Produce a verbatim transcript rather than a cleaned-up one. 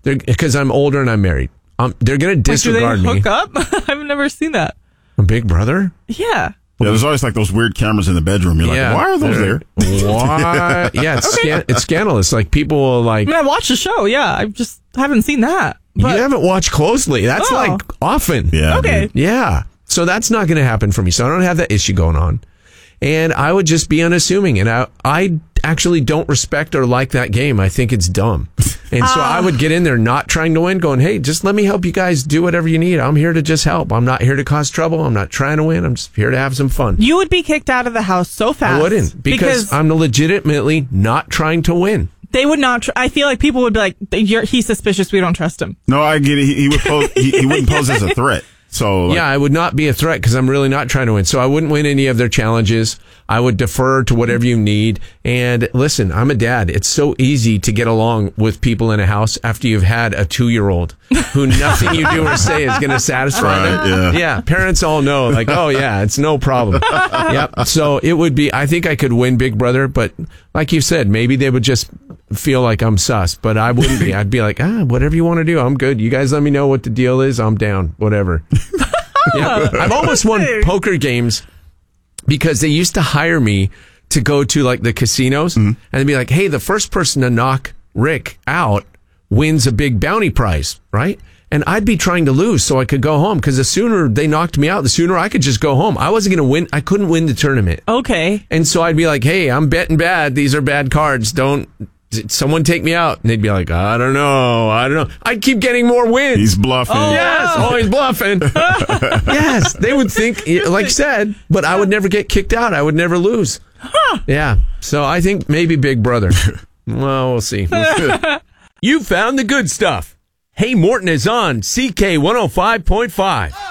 Because I'm older and I'm married. Um, they're going to disregard Wait, do they me. hook up? I've never seen that. A Big Brother? Yeah. Yeah, there's always like those weird cameras in the bedroom. You're Yeah, like, why are those there? Why? Yeah, it's, scan- it's scandalous. Like, people will like... I mean, I watched the show, yeah. I just haven't seen that. But... You haven't watched closely. That's Oh. like often. Yeah. Okay. dude. Yeah. So that's not going to happen for me. So I don't have that issue going on. And I would just be unassuming. And I, I actually don't respect or like that game. I think it's dumb. And so I would get in there not trying to win, going, hey, just let me help you guys do whatever you need. I'm here to just help. I'm not here to cause trouble. I'm not trying to win. I'm just here to have some fun. You would be kicked out of the house so fast. I wouldn't. Because, because I'm legitimately not trying to win. They would not. Tr- I feel like people would be like, You're, he's suspicious. We don't trust him. No, I get it. He, he would pose, he, he wouldn't pose as a threat. So like, yeah, I would not be a threat because I'm really not trying to win. So I wouldn't win any of their challenges. I would defer to whatever you need. And listen, I'm a dad. It's so easy to get along with people in a house after you've had a two-year-old who nothing you do or say is going to satisfy Right, them. yeah. yeah, parents all know. Like, oh, yeah, it's no problem. Yep. So it would be, I think I could win Big Brother. But like you said, maybe they would just feel like I'm sus. But I wouldn't be. I'd be like, ah, whatever you want to do. I'm good. You guys let me know what the deal is. I'm down. Whatever. Yeah. I've almost won poker games because they used to hire me to go to like the casinos mm-hmm. and they'd be like, hey, the first person to knock Rick out wins a big bounty prize, right? And I'd be trying to lose so I could go home because the sooner they knocked me out, the sooner I could just go home. I wasn't going to win. I couldn't win the tournament. Okay. And so I'd be like, hey, I'm betting bad. These are bad cards. Don't... someone take me out. And they'd be like, I don't know. I don't know. I'd keep getting more wins. He's bluffing. Oh, yes. wow. Oh, he's bluffing. Yes. They would think, like I said, but I would never get kicked out. I would never lose. Huh. Yeah. So I think maybe Big Brother. Well, we'll see. You found the good stuff. Hey Morton is on C K one oh five point five.